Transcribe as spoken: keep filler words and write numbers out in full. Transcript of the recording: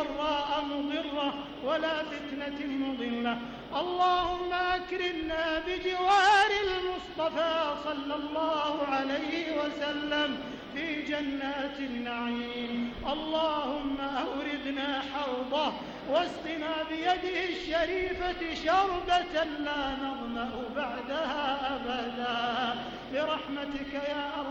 ضراء مضرة ولا فتنة مضلة. اللهم أكرمنا بجوار المصطفى صلى الله عليه وسلم في جنات النعيم. اللهم أوردنا حوضه واسقنا بيده الشريفة شربة لا نظمأ بعدها أبدا برحمتك يا أرحم